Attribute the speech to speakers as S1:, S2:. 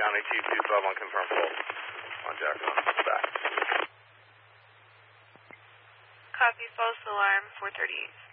S1: County 212 on confirmed full. On Jackson, back.
S2: Copy, false alarm, 438.